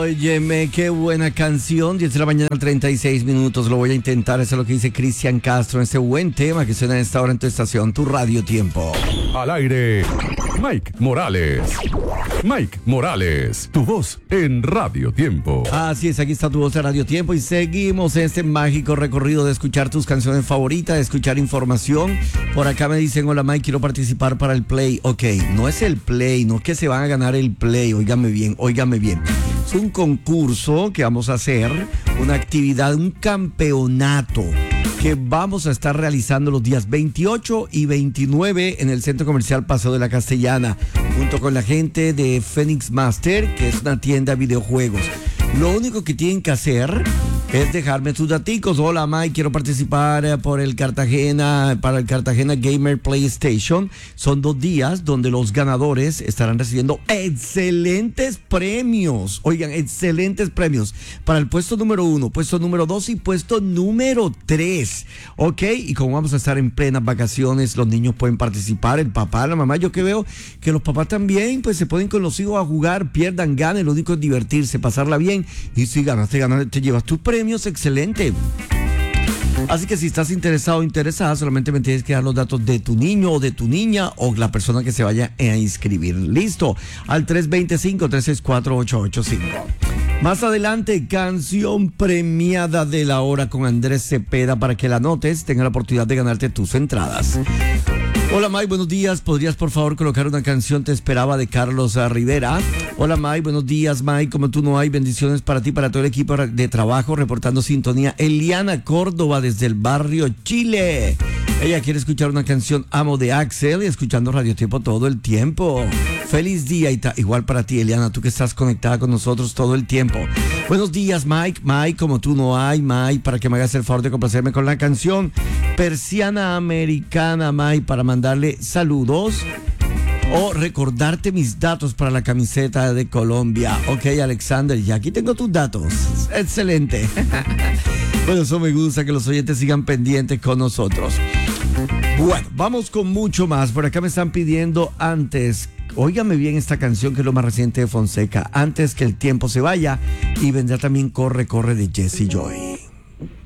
Óyeme, qué buena canción. 10 de la mañana, 36 minutos. Lo voy a intentar. Eso es lo que dice Cristian Castro en ese buen tema que suena a esta hora en tu estación, tu Radio Tiempo. Al aire, Mike Morales. Mike Morales, tu voz en Radio Tiempo. Así es, aquí está tu voz de Radio Tiempo y seguimos este mágico recorrido de escuchar tus canciones favoritas, de escuchar información. Por acá me dicen, hola Mike, quiero participar para el Play. Ok, no es el Play, no es que se van a ganar el Play, óigame bien. Es un concurso que vamos a hacer, una actividad, un campeonato que vamos a estar realizando los días 28 y 29 en el Centro Comercial Paseo de la Castellana, junto con la gente de Phoenix Master, que es una tienda de videojuegos. Lo único que tienen que hacer es dejarme sus daticos. Hola Mike, quiero participar para el Cartagena Gamer PlayStation. Son 2 días donde los ganadores estarán recibiendo excelentes premios. Oigan, excelentes premios para el puesto número 1, puesto número 2 y puesto número 3. Ok, y como vamos a estar en plenas vacaciones, los niños pueden participar, el papá, la mamá. Yo que veo que los papás también pues se pueden con los hijos a jugar, pierdan, ganen. Lo único es divertirse, pasarla bien. Y si ganas, te llevas tus premios, excelente. Así que si estás interesado o interesada, solamente me tienes que dar los datos de tu niño o de tu niña o la persona que se vaya a inscribir. Listo, al 325-364-885. Más adelante, canción premiada de la hora con Andrés Cepeda para que la anotes, tenga la oportunidad de ganarte tus entradas. Hola Mike, buenos días. ¿Podrías por favor colocar una canción Te Esperaba de Carlos Rivera? Hola Mike, buenos días Mike. Como tú no hay, bendiciones para ti, para todo el equipo de trabajo, reportando sintonía. Eliana Córdoba desde el barrio Chile. Ella quiere escuchar una canción Amo de Axel y escuchando Radio Tiempo todo el tiempo. Feliz día igual para ti, Eliana, tú que estás conectada con nosotros todo el tiempo. Buenos días Mike. Mike, como tú no hay, Mike, para que me hagas el favor de complacerme con la canción Persiana Americana, Mike, para mandarle saludos o recordarte mis datos para la camiseta de Colombia. Ok, Alexander, y aquí tengo tus datos. Excelente. Bueno, eso me gusta, que los oyentes sigan pendientes con nosotros. Bueno, vamos con mucho más. Por acá me están pidiendo antes, óigame bien esta canción que es lo más reciente de Fonseca, Antes que el tiempo se vaya, y vendrá también Corre, Corre de Jesse Joy.